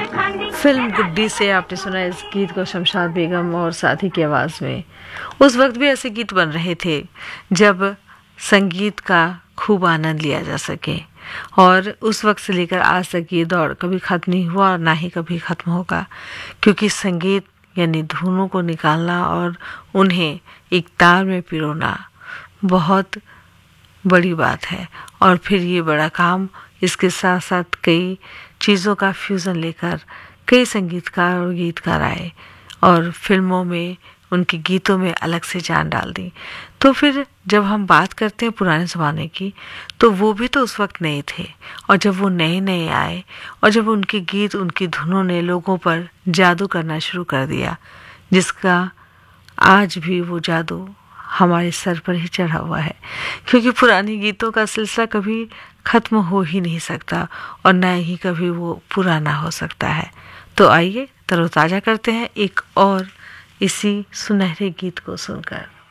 Film गुड्डी से आपने सुना इस गीत को शमशाद बेगम और साथी की आवाज़ में। उस वक्त भी ऐसे गीत बन रहे थे जब संगीत का खूब आनंद लिया जा सके, और उस वक्त से लेकर आज तक ये दौर कभी ख़त्म नहीं हुआ और ना ही कभी ख़त्म होगा, क्योंकि संगीत यानी धुनों को निकालना और उन्हें एक ताल में पिरोना बहुत बड़ी बात है। और फिर ये बड़ा काम, इसके साथ साथ कई चीज़ों का फ्यूज़न लेकर कई संगीतकार और गीतकार आए और फिल्मों में उनके गीतों में अलग से जान डाल दी। तो फिर जब हम बात करते हैं पुराने ज़माने की, तो वो भी तो उस वक्त नए थे, और जब वो नए नए आए और जब उनके गीत, उनकी धुनों ने लोगों पर जादू करना शुरू कर दिया, जिसका आज भी वो जादू हमारे सर पर ही चढ़ा हुआ है, क्योंकि पुराने गीतों का सिलसिला कभी ख़त्म हो ही नहीं सकता और न ही कभी वो पुराना हो सकता है। तो आइए तरोताज़ा करते हैं एक और इसी सुनहरे गीत को सुनकर।